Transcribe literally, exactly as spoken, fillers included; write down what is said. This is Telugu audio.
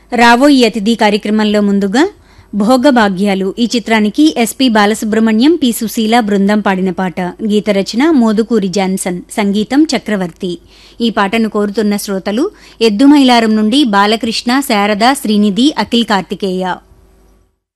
రావోయి అతిథి కార్యక్రమంలో ముందుగా భోగభాగ్యాలు ఈ చిత్రానికి ఎస్పి బాలసుబ్రహ్మణ్యం, పి సుశీల బృందం పాడిన పాట. గీత రచన మోదుకూరి జాన్సన్, సంగీతం చక్రవర్తి. ఈ పాటను కోరుతున్న శ్రోతలు ఎద్దుమైలారం నుండి బాలకృష్ణ, శారద, శ్రీనిధి, అఖిల్ కార్తికేయ.